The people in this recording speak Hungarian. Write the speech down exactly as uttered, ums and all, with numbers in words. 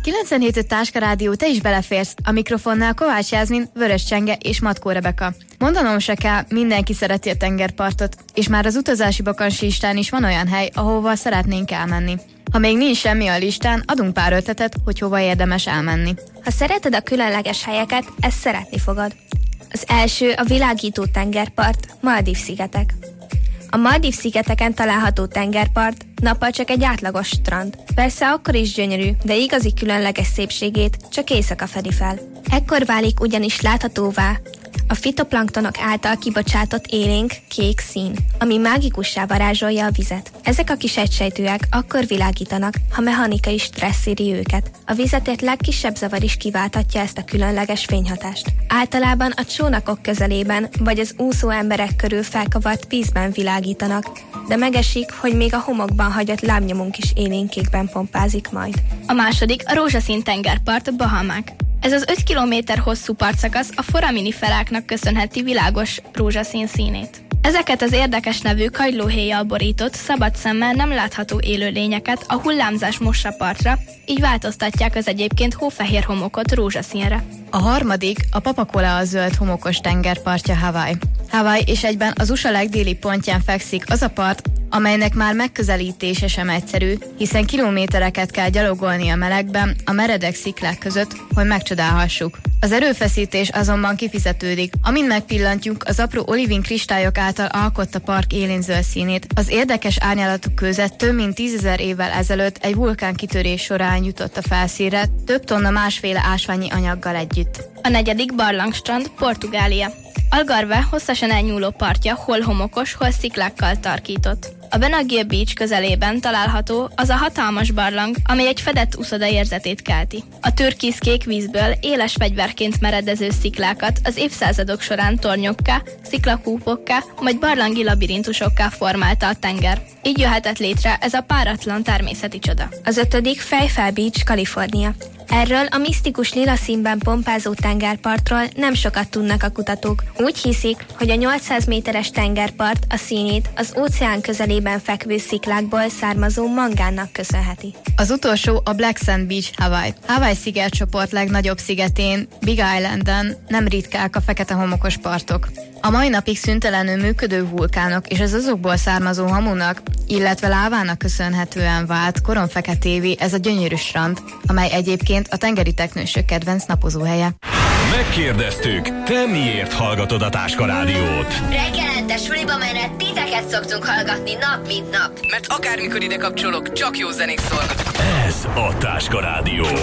kilencvenhét öt Táska Rádió, te is beleférsz. A mikrofonnál Kovács Jászmin, Vörös Csenge és Matkó Rebeka. Mondanom se kell, mindenki szereti a tengerpartot, és már az utazási bakancs listán is van olyan hely, ahova szeretnénk elmenni. Ha még nincs semmi a listán, adunk pár ötletet, hogy hova érdemes elmenni. Ha szereted a különleges helyeket, ezt szeretni fogod. Az első a világító tengerpart, Maldív-szigetek. A Maldív-szigeteken található tengerpart nappal csak egy átlagos strand. Persze akkor is gyönyörű, de igazi különleges szépségét csak éjszaka fedi fel. Ekkor válik ugyanis láthatóvá a fitoplanktonok által kibocsátott élénk kék szín, ami mágikussá varázsolja a vizet. Ezek a kis egysejtőek akkor világítanak, ha mechanikai stressz éri őket. A vizetért legkisebb zavar is kiválthatja ezt a különleges fényhatást. Általában a csónakok közelében vagy az úszó emberek körül felkavart vízben világítanak, de megesik, hogy még a homokban hagyott lábnyomunk is élénkékben pompázik majd. A második a rózsaszín tengerpart, Bahamák. Ez az öt kilométer hosszú partszakasz a foraminiferáknak köszönheti világos rózsaszín színét. Ezeket az érdekes nevű kagylóhéjjal borított, szabad szemmel nem látható élőlényeket a hullámzás mossa partra, így változtatják az egyébként hófehér homokot rózsaszínre. A harmadik a Papakolea zöld homokos tengerpartja, Hawaii. Hawaii és egyben az u es á legdélibb pontján fekszik az a part, amelynek már megközelítése sem egyszerű, hiszen kilométereket kell gyalogolni a melegben, a meredek sziklák között, hogy megcsodálhassuk. Az erőfeszítés azonban kifizetődik. Amint megpillantjuk az apró olivin kristályok által alkotta park élén zöld színét, az érdekes árnyalatok között több mint tízezer évvel ezelőtt egy vulkánkitörés során jutott a felszínre, több tonna másféle ásványi anyaggal együtt. A negyedik barlangstrand, Portugália. Algarve hosszasan elnyúló partja hol homokos, hol sziklákkal tarkított. A Benagil Beach közelében található az a hatalmas barlang, amely egy fedett uszoda érzetét kelti. A türkiszkék vízből éles fegyverként meredező sziklákat az évszázadok során tornyokká, sziklakúpokká, majd barlangi labirintusokká formálta a tenger. Így jöhetett létre ez a páratlan természeti csoda. Az ötödik Fejfel Beach, Kalifornia. Erről a misztikus lila színben pompázó tengerpartról nem sokat tudnak a kutatók. Úgy hiszik, hogy a nyolcszáz méteres tengerpart a színét az óceán közelében fekvő sziklákból származó mangánnak köszönheti. Az utolsó a Black Sand Beach, Hawaii. Hawaii szigetcsoport legnagyobb szigetén, Big Islanden nem ritkák a fekete homokos partok. A mai napig szüntelenül működő vulkánok és az azokból származó hamunak, illetve lávának köszönhetően vált koronfeketévé ez a gyönyörű strand, amely egyébként a tengeri teknősök kedvenc napozóhelye. Megkérdeztük, te miért hallgatod a Táska Rádiót? Reggelente suliba menet titeket szoktunk hallgatni nap mint nap. Mert akármikor ide kapcsolok, csak jó zenét szól. Ez a Táska Rádió.